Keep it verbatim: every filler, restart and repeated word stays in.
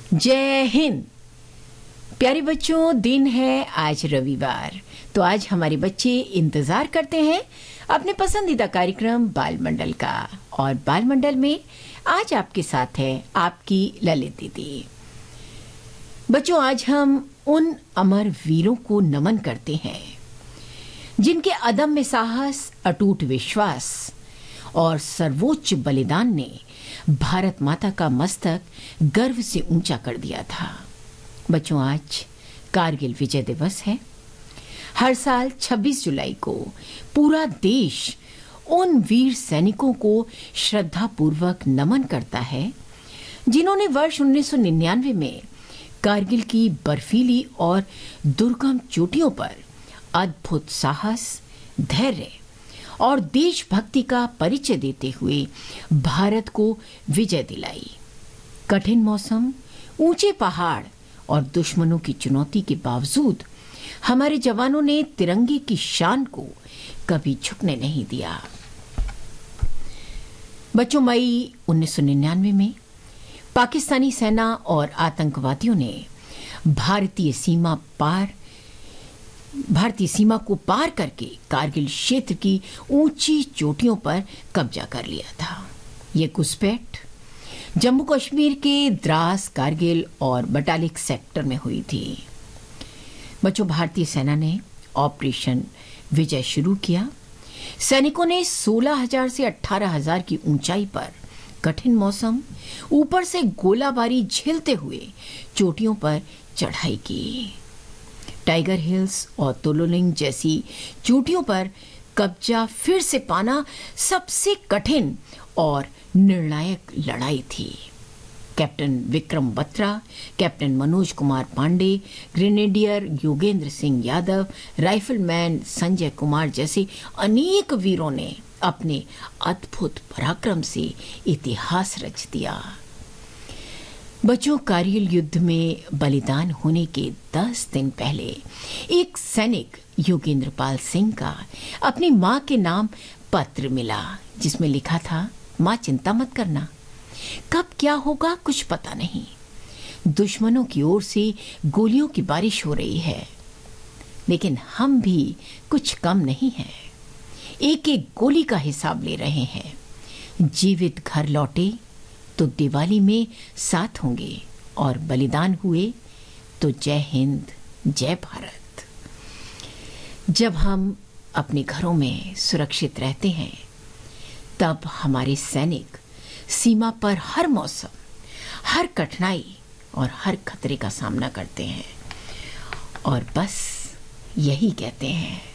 जय हिंद। प्यारे बच्चों, दिन है आज रविवार, तो आज हमारे बच्चे इंतजार करते हैं अपने पसंदीदा कार्यक्रम बाल मंडल का। और बाल मंडल में आज आपके साथ है आपकी ललित दीदी। बच्चों, आज हम उन अमर वीरों को नमन करते हैं जिनके अदम्य साहस, अटूट विश्वास और सर्वोच्च बलिदान ने भारत माता का मस्तक गर्व से ऊंचा कर दिया था। बच्चों, आज कारगिल विजय दिवस है। हर साल छब्बीस जुलाई को पूरा देश उन वीर सैनिकों को श्रद्धा पूर्वक नमन करता है जिन्होंने वर्ष उन्नीस सौ निन्यानवे में कारगिल की बर्फीली और दुर्गम चोटियों पर अद्भुत साहस, धैर्य और देशभक्ति का परिचय देते हुए भारत को विजय दिलाई। कठिन मौसम, ऊंचे पहाड़ और दुश्मनों की चुनौती के बावजूद हमारे जवानों ने तिरंगे की शान को कभी झुकने नहीं दिया। बच्चों, मई उन्नीस सौ निन्यानवे में पाकिस्तानी सेना और आतंकवादियों ने भारतीय सीमा पार भारतीय सीमा को पार करके कारगिल क्षेत्र की ऊंची चोटियों पर कब्जा कर लिया था। ये घुसपैठ जम्मू कश्मीर के द्रास, कारगिल और बटालिक सेक्टर में हुई थी। बच्चों, भारतीय सेना ने ऑपरेशन विजय शुरू किया। सैनिकों ने सोलह हज़ार से अठारह हज़ार की ऊंचाई पर कठिन मौसम, ऊपर से गोलाबारी झेलते हुए चोटियों पर चढ़ाई की। टाइगर हिल्स और तोलोलिंग जैसी चोटियों पर कब्जा फिर से पाना सबसे कठिन और निर्णायक लड़ाई थी। Captain Vikram Batra, captain Manoj Kumar Pandey, grenadier Yogendra Singh Yadav, rifleman Sanjay Kumar जैसे अनेक वीरों ने अपने अद्भुत पराक्रम से इतिहास रच दिया। बच्चों, कारगिल युद्ध में बलिदान होने के दस दिन पहले एक सैनिक योगेंद्र पाल सिंह का अपनी मां के नाम पत्र मिला, जिसमें लिखा था, मां चिंता मत करना, कब क्या होगा कुछ पता नहीं। दुश्मनों की ओर से गोलियों की बारिश हो रही है, लेकिन हम भी कुछ कम नहीं है। एक एक गोली का हिसाब ले रहे हैं। जीवित घर लौटे तो दिवाली में साथ होंगे, और बलिदान हुए तो जय हिंद, जय भारत। जब हम अपने घरों में सुरक्षित रहते हैं, तब हमारे सैनिक सीमा पर हर मौसम, हर कठिनाई और हर खतरे का सामना करते हैं, और बस यही कहते हैं,